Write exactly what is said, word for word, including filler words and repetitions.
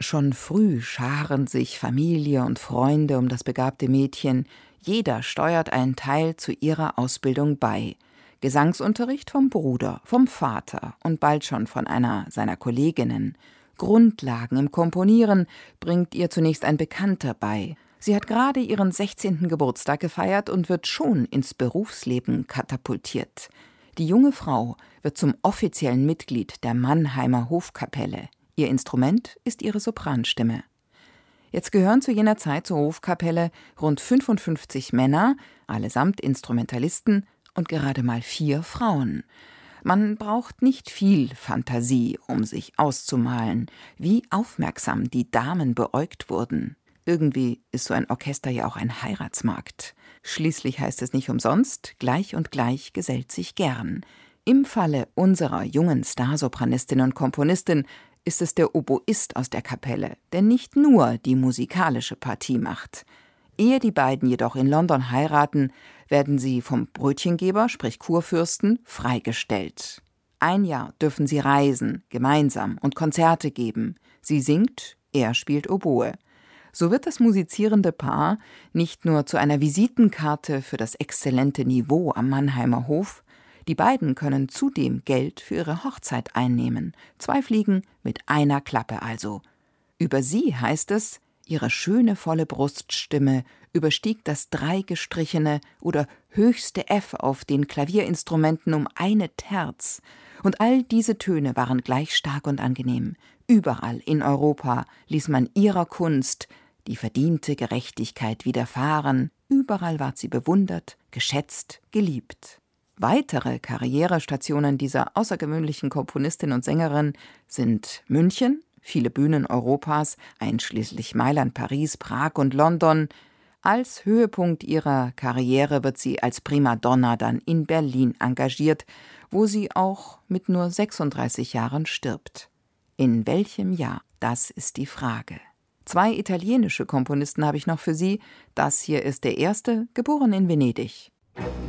Schon früh scharen sich Familie und Freunde um das begabte Mädchen. Jeder steuert einen Teil zu ihrer Ausbildung bei. Gesangsunterricht vom Bruder, vom Vater und bald schon von einer seiner Kolleginnen. Grundlagen im Komponieren bringt ihr zunächst ein Bekannter bei. Sie hat gerade ihren sechzehnten Geburtstag gefeiert und wird schon ins Berufsleben katapultiert. Die junge Frau wird zum offiziellen Mitglied der Mannheimer Hofkapelle. Ihr Instrument ist ihre Sopranstimme. Jetzt gehören zu jener Zeit zur Hofkapelle rund fünfundfünfzig Männer, allesamt Instrumentalisten, und gerade mal vier Frauen. Man braucht nicht viel Fantasie, um sich auszumalen, wie aufmerksam die Damen beäugt wurden. Irgendwie ist so ein Orchester ja auch ein Heiratsmarkt. Schließlich heißt es nicht umsonst, gleich und gleich gesellt sich gern. Im Falle unserer jungen Starsopranistin und Komponistin ist es der Oboist aus der Kapelle, der nicht nur die musikalische Partie macht. Ehe die beiden jedoch in London heiraten, werden sie vom Brötchengeber, sprich Kurfürsten, freigestellt. Ein Jahr dürfen sie reisen, gemeinsam und Konzerte geben. Sie singt, er spielt Oboe. So wird das musizierende Paar nicht nur zu einer Visitenkarte für das exzellente Niveau am Mannheimer Hof, die beiden können zudem Geld für ihre Hochzeit einnehmen. Zwei Fliegen mit einer Klappe also. Über sie heißt es, ihre schöne volle Bruststimme überstieg das dreigestrichene oder höchste F auf den Klavierinstrumenten um eine Terz. Und all diese Töne waren gleich stark und angenehm. Überall in Europa ließ man ihrer Kunst die verdiente Gerechtigkeit widerfahren. Überall ward sie bewundert, geschätzt, geliebt. Weitere Karrierestationen dieser außergewöhnlichen Komponistin und Sängerin sind München, viele Bühnen Europas, einschließlich Mailand, Paris, Prag und London. Als Höhepunkt ihrer Karriere wird sie als Primadonna dann in Berlin engagiert, wo sie auch mit nur sechsunddreißig Jahren stirbt. In welchem Jahr? Das ist die Frage. Zwei italienische Komponisten habe ich noch für Sie. Das hier ist der erste, geboren in Venedig.